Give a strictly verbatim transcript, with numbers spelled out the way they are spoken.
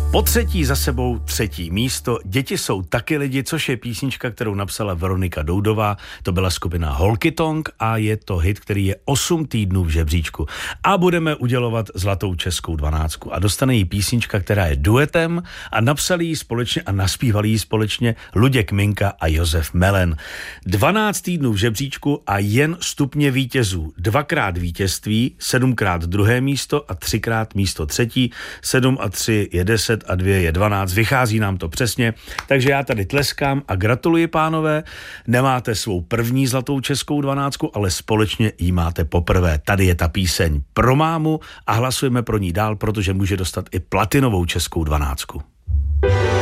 Po třetí za sebou třetí místo. Děti jsou taky lidi, což je písnička, kterou napsala Veronika Doudová. To byla skupina Holky Tonk a je to hit, který je osm týdnů v žebříčku. A budeme udělovat zlatou českou dvanáctku. A dostane jí písnička, která je duetem a napsali ji společně a naspívali ji společně Luděk Minka a Josef Melen. dvanáct týdnů v žebříčku a jen stupně vítězů. Dvakrát vítězství, sedmkrát druhé místo a třikrát místo třetí. Sedm a tři je deset a dvě je dvanáct, vychází nám to přesně, takže já tady tleskám a gratuluji, pánové, nemáte svou první zlatou českou dvanáctku, ale společně jí máte poprvé. Tady je ta píseň pro mámu a hlasujeme pro ní dál, protože může dostat i platinovou českou dvanáctku.